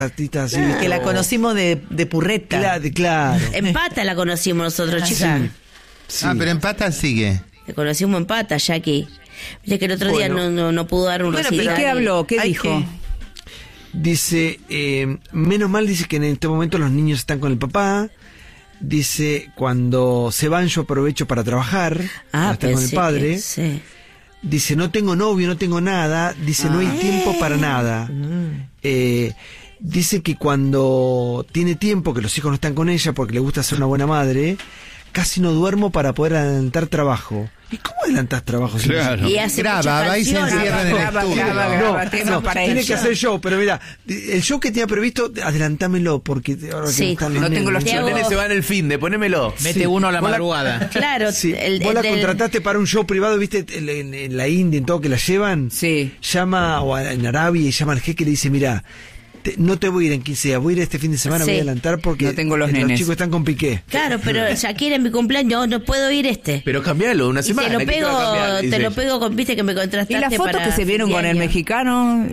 artistas así. Que la conocimos de Purreta. Claro. En Pata la conocimos nosotros, chicas. Sí. Pero en Pata sigue. La conocimos en Pata, Jackie. Viste que el otro día no pudo dar un recital. ¿Pero qué habló? ¿Qué dijo? Dice, menos mal, dice que en este momento los niños están con el papá. Dice, cuando se van yo aprovecho para trabajar. Estar con el padre. Sí. Dice, no tengo novio, no tengo nada. Dice, no hay tiempo para nada. Dice que cuando tiene tiempo, que los hijos no están con ella porque le gusta ser una buena madre, casi no duermo para poder adelantar trabajo. ¿Y cómo adelantás trabajo? Claro. Y hace graba, va y se encierra en el estudio. No, tiene que hacer show, pero mira, el show que tenía previsto, adelantámelo, porque ahora que están los no tengo los Los nenes se van el fin de, ponémelo. Mete uno a la madrugada. Claro. Sí. Vos la contrataste para un show privado, viste, en la India, en todo que la llevan. Sí. Llama, o en Arabia, y llama al jeque y le dice, mira, no te voy a ir en 15 días, voy a ir este fin de semana, voy a adelantar porque no tengo los nenes. chicos están con Piqué. Claro, pero Shakira en mi cumpleaños no puedo ir Pero cambialo una semana. Y te lo pego con, viste que me contrataste. Y las fotos que se vieron con el mexicano,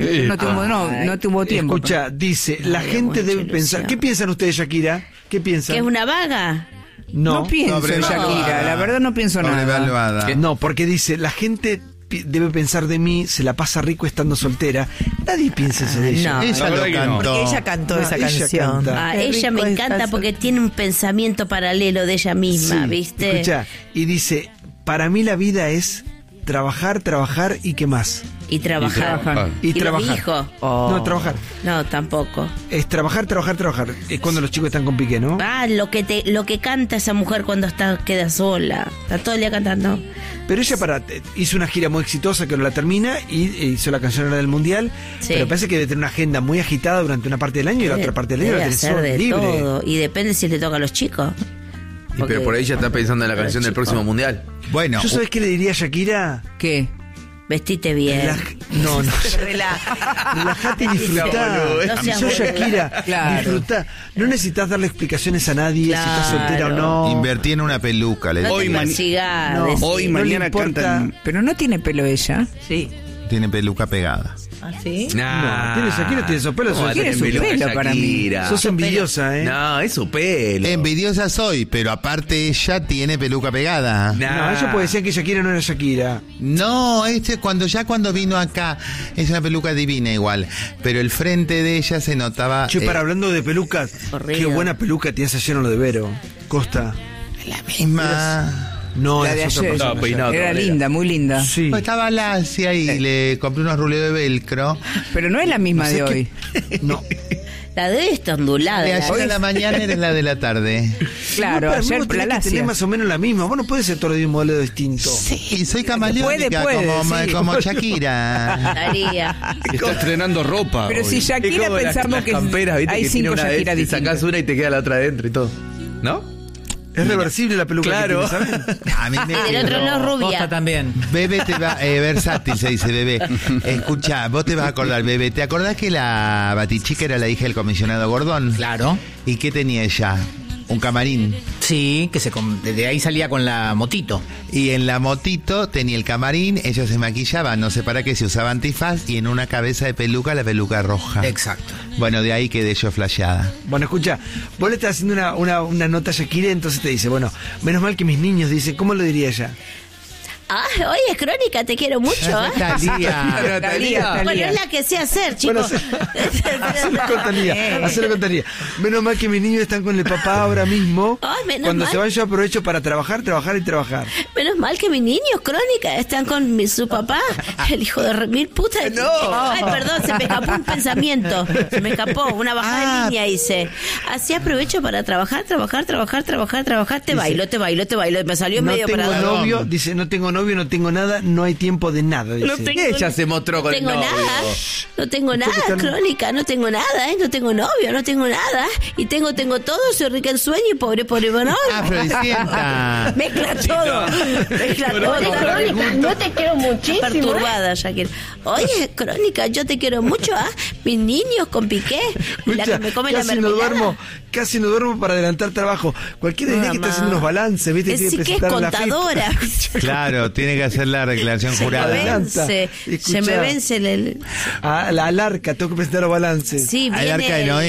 no tuvo tiempo. Escucha, dice, la gente debe pensar, ¿qué piensan ustedes, Shakira? ¿Qué piensan? ¿Que es una vaga? No pienso en Shakira, la verdad no pienso nada. No, porque dice, la gente debe pensar de mí, se la pasa rico estando soltera. Nadie piensa eso de ella. No, Ella lo cantó. Porque ella cantó esa canción. Ella me encanta porque tiene un pensamiento paralelo de ella misma, ¿viste? Escucha, y dice, para mí la vida es trabajar y qué más. Y trabajar. Y trabajar. Los hijos. No, trabajar. No, tampoco. Es trabajar. Es cuando los chicos están con Piqué, ¿no? Lo que canta esa mujer cuando queda sola. Está todo el día cantando. Pero ella hizo una gira muy exitosa que no la termina y hizo la canción del Mundial. Sí. Pero parece que debe tener una agenda muy agitada durante una parte del año y la otra parte del año la Debe tenés hacer de libre. todo. Y depende si le toca a los chicos. Pero por ahí ya está pensando en la canción del próximo mundial. Bueno, ¿Yo sabés qué le diría a Shakira? ¿Qué? Vestite bien. No. Relajate y disfrutá. Sos Shakira, disfrutá. No necesitas darle explicaciones a nadie si estás soltera o no. invertí en una peluca. No Hoy, te persigas, no, decís. Hoy, no le mañana importa. cantan. Pero no tiene pelo ella. Sí. Tiene peluca pegada. ¿Ah, sí? No, tiene Shakira, tiene esos pelos. ¿Cómo va a tener Tiene su peluca pelo para mí. Shakira? Sos envidiosa, ¿eh? No, es su pelo. Envidiosa soy, pero aparte ella tiene peluca pegada. No, ellos pueden decir que Shakira no era Shakira. No, cuando vino acá, es una peluca divina igual, pero el frente de ella se notaba... Che, hablando de pelucas, Horrible. qué buena peluca tienes ayer en lo de Vero. Costa. la misma... No, La de es otra ayer. persona. No, peinado. Era linda, muy linda. Sí. Pues estaba lacia y le compré unos ruleos de velcro. Pero no es la misma de hoy. No. La de hoy está ondulada. De ayer a la mañana era la de la tarde. Claro, Pero ayer vos tenés la que tener lacia. más o menos la misma. Vos no podés ser todo de un modelo distinto. Sí, soy camaleónica Puede, sí. como Shakira. Daría. Está estrenando ropa. Pero si Shakira Es como pensamos las que camperas, ¿viste? hay Que tiene 5 una de Shakira estas, distintas. sacás una y te queda la otra adentro y todo. ¿No? Es reversible la peluca. Claro. Que tiene, ¿saben? A mí me Y del otro no, Costa rubia. también. Bebe te va, versátil se dice Bebe. Escucha, vos te vas a acordar, Bebe. ¿Te acordás que la Batichica era la hija del comisionado Gordón? Claro. ¿Y qué tenía ella? Un camarín. Sí, que de ahí salía con la motito. Y en la motito tenía el camarín, ella se maquillaba, no sé para qué, se usaba antifaz y en una cabeza de peluca la peluca roja. Exacto. Bueno, de ahí quedé yo flasheada. Bueno, escucha, vos le estás haciendo una nota a Shakira, entonces te dice, bueno, menos mal que mis niños, dice, ¿cómo lo diría ella? Oye, Crónica, te quiero mucho, ¿eh? Talía. Bueno, es la que sé hacer, chicos. Hacelo con Talía. Menos mal que mis niños están con el papá ahora mismo. Ay, menos Cuando mal. se van yo aprovecho para trabajar y trabajar. Menos mal que mis niños, Crónica, están con su papá, el hijo de mil putas. No. Ay, perdón, se me escapó un pensamiento. Se me escapó, una bajada de línea hice. Así aprovecho para trabajar. Te bailo. Me salió No medio tengo para... novio, dice, no tengo novio, no tengo nada, no hay tiempo de nada. Dice. No tengo, Ella se mostró con el tengo novio. nada, no tengo nada, Crónica, no tengo nada, no tengo novio, no tengo nada, y tengo todo, soy rica en sueño y pobre novio. Floricienta. Mezcla todo, Crónica, yo te quiero muchísimo. Perturbada, Shakira. Oye, Crónica, yo te quiero mucho, ¿ah? Mis niños con Piqué, la que me come la mermelada. Casi no duermo para adelantar trabajo. Cualquiera diría que está haciendo unos balances, ¿viste? Sí que es contadora. Claro, Claro, tiene que hacer la declaración jurada. Se me vence el... Al arca, tengo que presentar los balances. Sí, al arca de Noé.